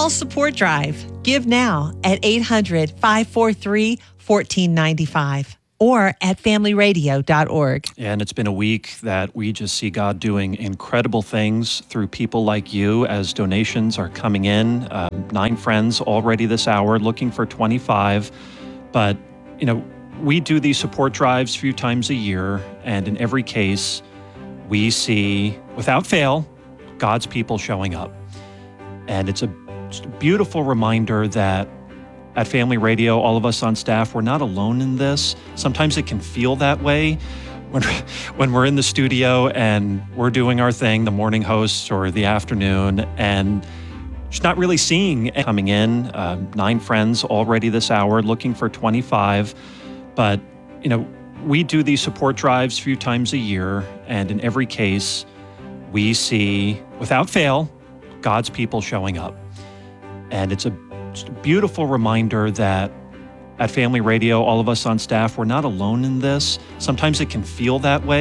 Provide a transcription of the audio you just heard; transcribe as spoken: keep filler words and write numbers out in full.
Fall Support Drive. Give now at eight hundred, five four three, one four nine five or at family radio dot org. And it's been a week that we just see God doing incredible things through people like you as donations are coming in. Um, nine friends already this hour looking for twenty-five. But, you know, we do these support drives a few times a year, and in every case, we see, without fail, God's people showing up. And it's a, just a beautiful reminder that at Family Radio, all of us on staff, we're not alone in this. Sometimes it can feel that way when, when we're in the studio and we're doing our thing, the morning hosts or the afternoon, and just not really seeing coming in. Um, nine friends already this hour looking for twenty-five. But, you know, we do these support drives a few times a year, and in every case, we see, without fail, God's people showing up. And it's a Just a beautiful reminder that at Family Radio, all of us on staff, we're not alone in this. Sometimes it can feel that way.